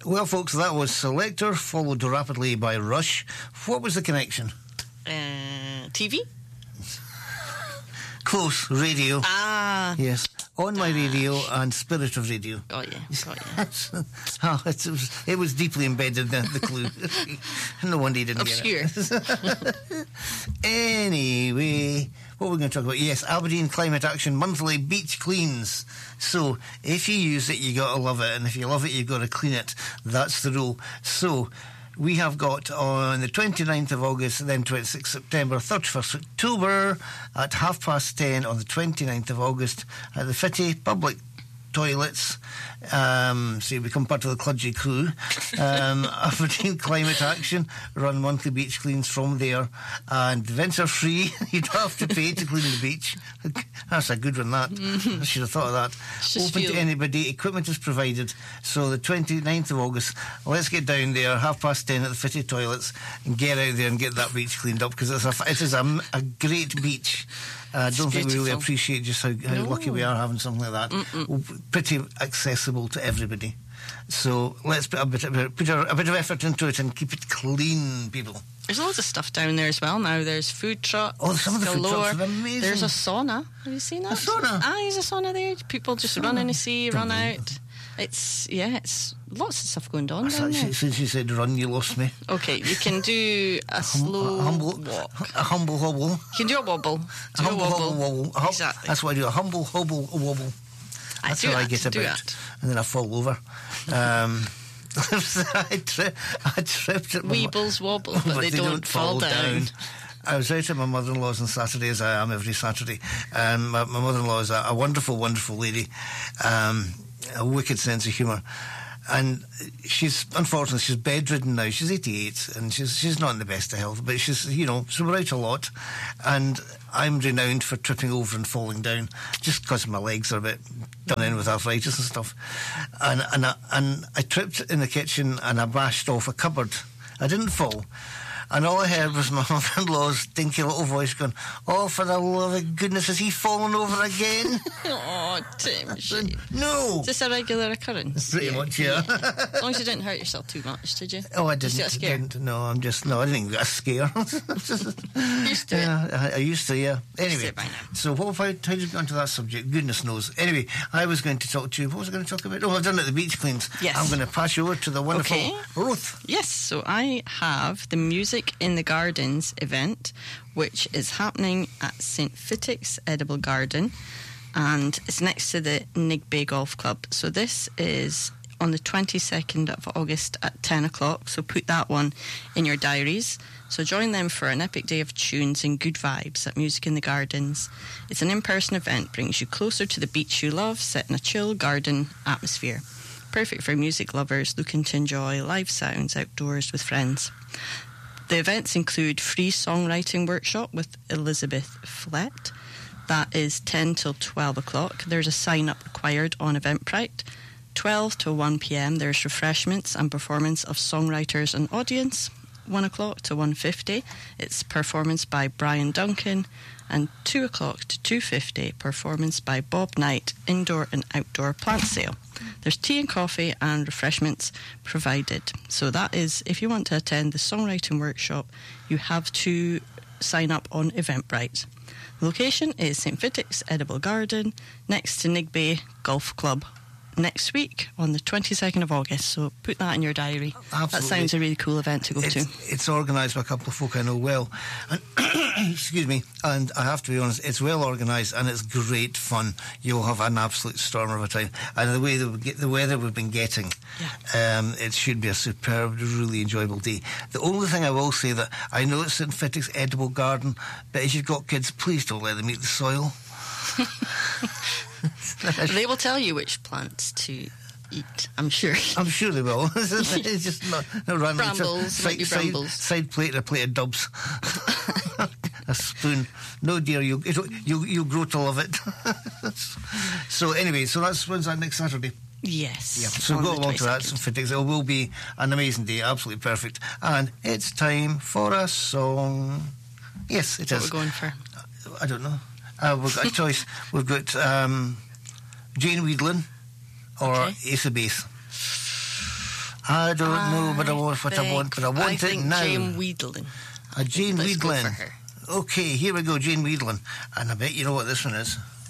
Well, folks, that was Selector, followed rapidly by Rush. What was the connection? TV? Close. Radio. Ah. Yes. On My Radio and Spirit of Radio. Got you. Oh, it was deeply embedded, the clue. No wonder you didn't Obscure. get it. Anyway, what we're going to talk about? Yes, Aberdeen Climate Action Monthly Beach Cleans. So, if you use it, you got to love it. And if you love it, you've got to clean it. That's the rule. So, we have got on the 29th of August, then 26th September, 31st October at 10:30 on the 29th of August at the Fitty Public Toilets. So you become part of the clergy crew. Aberdeen Climate Action run monthly beach cleans from there, and the events are free. You don't have to pay to clean the beach. That's a good one, that. I should have thought of that. Open to anybody. Equipment is provided. So the 29th of August, let's get down there, 10:30 at the Fitty Toilets, and get out there and get that beach cleaned up, because it is a great beach. I don't think we really appreciate just how lucky we are having something like that. Pretty accessible to everybody. So let's put a bit of effort into it and keep it clean, people. There's loads of stuff down there as well now. There's food trucks. Oh, some of the food trucks are amazing. There's a sauna. Have you seen that? A sauna? There's a sauna there. People just run in the sea, run out. It's lots of stuff going on down there. Since you said run, you lost me. Okay, you can do a slow walk. A humble hobble. You can do a wobble. A humble wobble. Exactly. That's what I do, a humble hobble, a wobble. That's how I get about. And then I fall over. I tripped at Weebles wobble, but they don't fall down. I was out at my mother-in-law's on Saturday, as I am every Saturday. And my mother-in-law is a wonderful, wonderful lady. A wicked sense of humour. And she's bedridden now. She's 88 and she's not in the best of health, but she's, so we're out a lot. And I'm renowned for tripping over and falling down just because my legs are a bit done in with arthritis and stuff. And I tripped in the kitchen and I bashed off a cupboard. I didn't fall. And all I heard was my mother-in-law's dinky little voice going, "Oh, for the love of goodness, has he fallen over again?" Oh, Tim. No. Is this a regular occurrence? Pretty much, yeah. As long as you didn't hurt yourself too much, did you? Oh, I didn't. Did you get scared? No, I didn't even get a scare. Used to it. I used to, yeah. Anyway, so how did you get onto that subject? Goodness knows. Anyway, I was going to talk to you. What was I going to talk about? Oh, I've done it, the beach cleans. Yes. I'm going to pass you over to the wonderful Ruth. Yes, so I have the Music in the Gardens event, which is happening at St Fittick's Edible Garden, and it's next to the Nigby Golf Club. So this is on the 22nd of August at 10 o'clock, so put that one in your diaries. So join them for an epic day of tunes and good vibes at Music in the Gardens. It's an in-person event, brings you closer to the beach you love, set in a chill garden atmosphere. Perfect for music lovers looking to enjoy live sounds outdoors with friends. The events include free songwriting workshop with Elizabeth Flett. That is 10 till 12 o'clock. There's a sign-up required on Eventbrite. 12 to 1 p.m. there's refreshments and performance of songwriters and audience. 1 o'clock to 1:50 it's performance by Brian Duncan, and 2 o'clock to 2:50 performance by Bob Knight, indoor and outdoor plant sale. There's tea and coffee and refreshments provided. So that is, if you want to attend the songwriting workshop, you have to sign up on Eventbrite. The location is St Fittick's Edible Garden, next to Nigby Golf Club, next week on the 22nd of August. So put that in your diary. Absolutely. That sounds a really cool event to go to. It's organised by a couple of folk I know well. And excuse me. And I have to be honest, it's well organised and it's great fun. You'll have an absolute storm of a time. And the way the weather we've been getting, it should be a superb, really enjoyable day. The only thing I will say that I know it's St Fittick's Edible Garden, but if you've got kids, please don't let them eat the soil. They will tell you which plants to eat, I'm sure. I'm sure they will. It's just not random. Brambles, side plate and a plate of dubs. A spoon. No, dear, you'll grow to love it. So anyway, when's that, next Saturday? Yes. Yeah. So go along to that. It will be an amazing day, absolutely perfect. And it's time for a song. Yes, it is. What are we going for? I don't know. We've got a choice. We've got Jane Wiedlin or Ace of Base. I don't know what I want, but I want it now. Jane Weedlin. Jane Let's go Weedlin. for her. Okay, here we go, Jane Weedlin. And I bet you know what this one is.